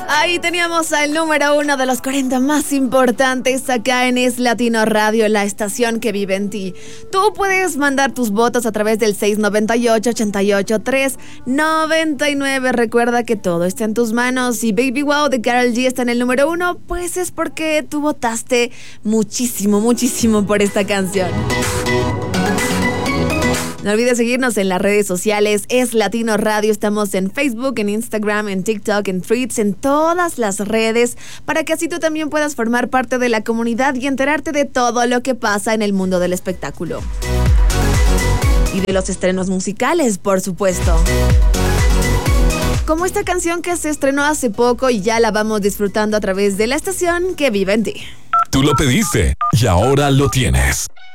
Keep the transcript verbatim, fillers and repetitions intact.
Ahí teníamos al número uno de los cuarenta más importantes acá en Es Latino Radio, la estación que vive en ti. Tú puedes mandar tus votos a través del seis nueve ocho, ocho ocho tres, nueve nueve. Recuerda que todo está en tus manos. Y Baby Wow de Karol G está en el número uno, pues es porque tú votaste muchísimo, muchísimo por esta canción. No olvides seguirnos en las redes sociales, Es Latino Radio. Estamos en Facebook, en Instagram, en TikTok, en Threads, en todas las redes, para que así tú también puedas formar parte de la comunidad y enterarte de todo lo que pasa en el mundo del espectáculo. Y de los estrenos musicales, por supuesto. Como esta canción que se estrenó hace poco y ya la vamos disfrutando a través de la estación que vive en ti. Tú lo pediste y ahora lo tienes.